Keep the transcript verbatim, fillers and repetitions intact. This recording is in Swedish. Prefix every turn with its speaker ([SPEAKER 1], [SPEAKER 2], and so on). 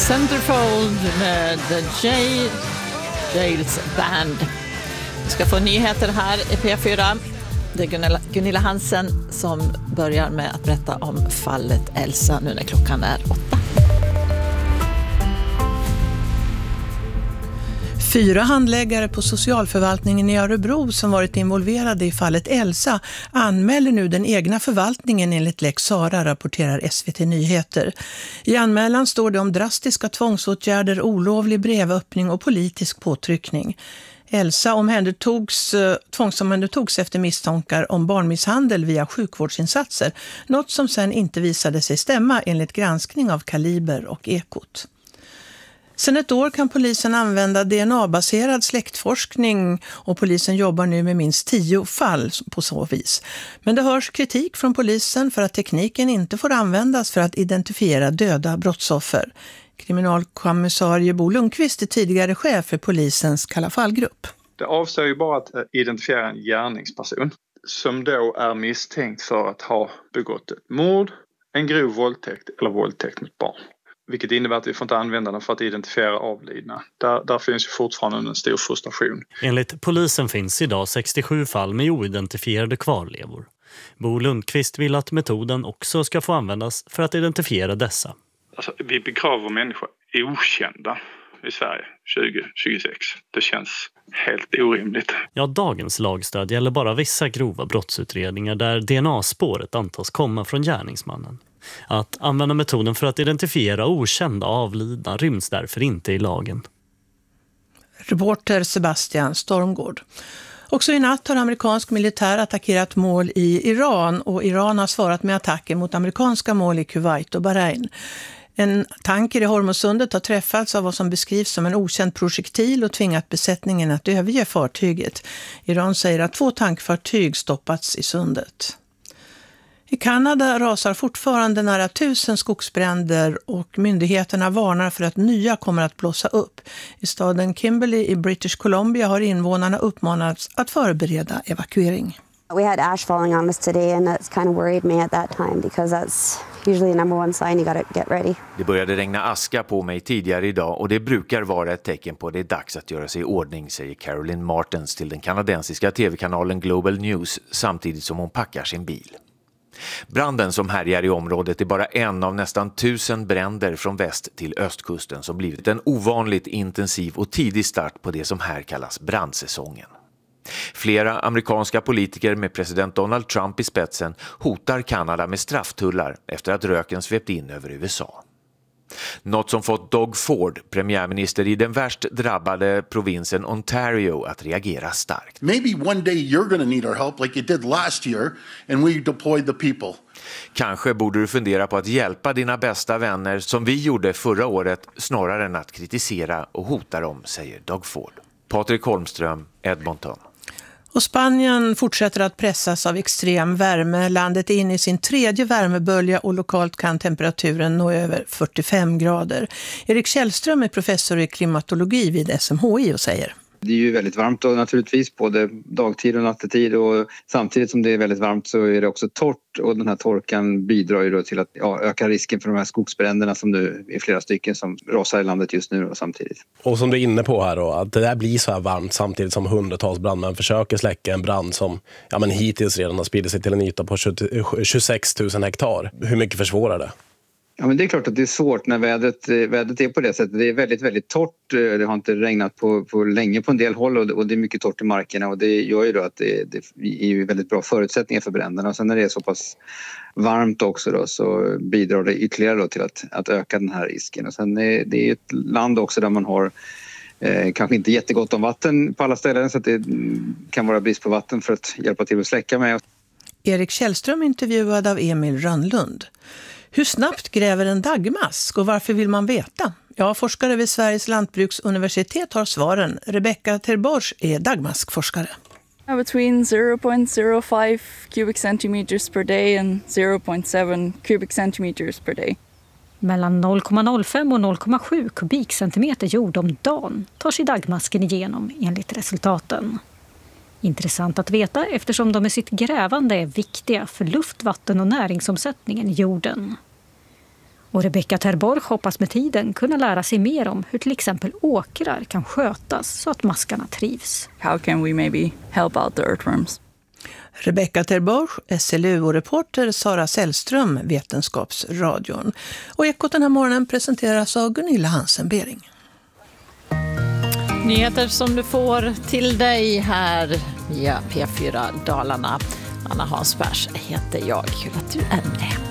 [SPEAKER 1] Centerfold med The J. Jails Band. Vi ska få nyheter här i P fyra. Det är Gunilla, Gunilla Hansen som börjar med att berätta om fallet Elsa nu när klockan är åtta.
[SPEAKER 2] Fyra handläggare på socialförvaltningen i Örebro som varit involverade i fallet Elsa anmäler nu den egna förvaltningen enligt Lex Sara, rapporterar S V T Nyheter. I anmälan står det om drastiska tvångsåtgärder, olovlig brevöppning och politisk påtryckning. Elsa omhändertogs, tvångsomhändertogs efter misstankar om barnmisshandel via sjukvårdsinsatser, något som sen inte visade sig stämma enligt granskning av Kaliber och Ekot. Sedan ett år kan polisen använda D N A-baserad släktforskning och polisen jobbar nu med minst tio fall på så vis. Men det hörs kritik från polisen för att tekniken inte får användas för att identifiera döda brottsoffer. Kriminalkommissarie Bo Lundqvist är tidigare chef för polisens Kalla fallgrupp.
[SPEAKER 3] Det avser ju bara att identifiera en gärningsperson som då är misstänkt för att ha begått ett mord, en grov våldtäkt eller våldtäkt mot barn. Vilket innebär att vi får inte använda den för att identifiera avlidna. Där, där finns ju fortfarande en stor frustration.
[SPEAKER 4] Enligt polisen finns idag sextiosju fall med oidentifierade kvarlevor. Bo Lundqvist vill att metoden också ska få användas för att identifiera dessa.
[SPEAKER 3] Alltså, vi begraver människor okända i Sverige tjugo tjugosex. Det känns helt orimligt.
[SPEAKER 4] Ja, dagens lagstöd gäller bara vissa grova brottsutredningar där D N A-spåret antas komma från gärningsmannen. Att använda metoden för att identifiera okända avlidna ryms därför inte i lagen.
[SPEAKER 2] Reporter Sebastian Stormgård. Också i natt har amerikansk militär attackerat mål i Iran och Iran har svarat med attacker mot amerikanska mål i Kuwait och Bahrain. En tanker i Hormuzsundet har träffats av vad som beskrivs som en okänd projektil och tvingat besättningen att överge fartyget. Iran säger att två tankfartyg stoppats i sundet. I Kanada rasar fortfarande nära tusen skogsbränder och myndigheterna varnar för att nya kommer att blossa upp. I staden Kimberley i British Columbia har invånarna uppmanats att förbereda evakuering.
[SPEAKER 5] We had ash falling on us today and that's kind of worried me at that time because that's usually the number one sign you got to get ready.
[SPEAKER 6] Det började regna aska på mig tidigare idag och det brukar vara ett tecken på att det är dags att göra sig i ordning, säger Caroline Martens till den kanadensiska tv-kanalen Global News samtidigt som hon packar sin bil. Branden som härjar i området är bara en av nästan tusen bränder från väst till östkusten som blivit en ovanligt intensiv och tidig start på det som här kallas brandsäsongen. Flera amerikanska politiker med president Donald Trump i spetsen hotar Kanada med strafftullar efter att röken svept in över U S A. Något som fått Doug Ford, premiärminister i den värst drabbade provinsen Ontario, att reagera starkt.
[SPEAKER 7] Maybe one day you're going to need our help like you did last year and we deployed the people.
[SPEAKER 6] Kanske borde du fundera på att hjälpa dina bästa vänner som vi gjorde förra året snarare än att kritisera och hota dem, säger Doug Ford. Patrik Holmström, Edmonton.
[SPEAKER 2] Och Spanien fortsätter att pressas av extrem värme. Landet är inne i sin tredje värmebölja och lokalt kan temperaturen nå över fyrtiofem grader. Erik Källström är professor i klimatologi vid S M H I och säger:
[SPEAKER 8] Det är ju väldigt varmt och naturligtvis både dagtid och nattetid och samtidigt som det är väldigt varmt så är det också torrt och den här torkan bidrar ju då till att ja, öka risken för de här skogsbränderna som nu är flera stycken som rasar i landet just nu och samtidigt.
[SPEAKER 9] Och som du är inne på här då, att det där blir så här varmt samtidigt som hundratals brandmän försöker släcka en brand som ja, men hittills redan har spridit sig till en yta på tjugosex tusen hektar. Hur mycket försvårar det?
[SPEAKER 8] Ja, men det är klart att det är svårt när vädret, vädret är på det sättet. Det är väldigt, väldigt torrt. Det har inte regnat på, på länge på en del håll och det, och det är mycket torrt i markerna. Och det gör ju då att det, det är ju väldigt bra förutsättningar för bränderna. Och sen när det är så pass varmt också då, så bidrar det ytterligare då till att, att öka den här risken. Och sen är det är ett land också där man har eh, kanske inte jättegott om vatten på alla ställen. Så att det kan vara brist på vatten för att hjälpa till att släcka med.
[SPEAKER 2] Erik Källström intervjuad av Emil Rönnlund. Hur snabbt gräver en daggmask och varför vill man veta? Ja, forskare vid Sveriges lantbruksuniversitet har svaren. Rebecca Terborch är daggmaskforskare.
[SPEAKER 10] Between zero point zero five cubic centimeters per day and zero point seven cubic centimeters per day.
[SPEAKER 11] Mellan noll komma noll fem och noll komma sju kubikcentimeter jord om dagen tar sig daggmasken igenom enligt resultaten. Intressant att veta eftersom de med sitt grävande är viktiga för luft, vatten och näringsomsättningen i jorden. Och Rebecca Terborch hoppas med tiden kunna lära sig mer om hur till exempel åkrar kan skötas så att maskarna trivs.
[SPEAKER 10] How can we maybe help out the earthworms?
[SPEAKER 2] Rebecca Terborch, S L U och-reporter Sara Sällström, Vetenskapsradion. Och Ekot den här morgonen presenteras av Gunilla Hansen-Bering.
[SPEAKER 1] Nyheter som du får till dig här via P fyra Dalarna. Anna Hansbergs heter jag. Kul att du är med.